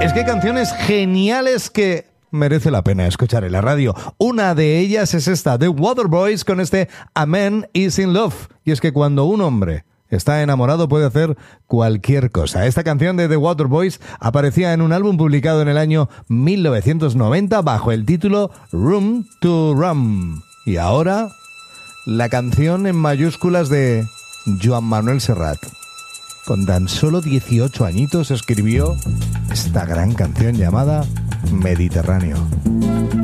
Es que hay canciones geniales que merece la pena escuchar en la radio. Una de ellas es esta, The Waterboys, con este A Man Is In Love. Y es que cuando un hombre está enamorado puede hacer cualquier cosa. Esta canción de The Waterboys aparecía en un álbum publicado en el año 1990 bajo el título Room to Rum. Y ahora, la canción en mayúsculas de Joan Manuel Serrat. Con tan solo 18 añitos escribió esta gran canción llamada Mediterráneo.